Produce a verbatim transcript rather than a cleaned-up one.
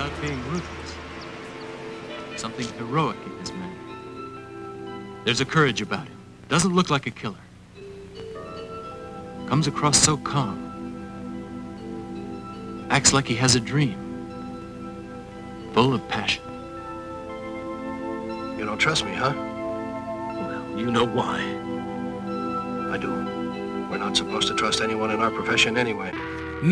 without being ruthless. Something heroic in this man. There's a courage about him. Doesn't look like a killer. Comes across so calm. Acts like he has a dream. Full of passion. You don't trust me, huh? Well, you know why. I do. We're not supposed to trust anyone in our profession anyway.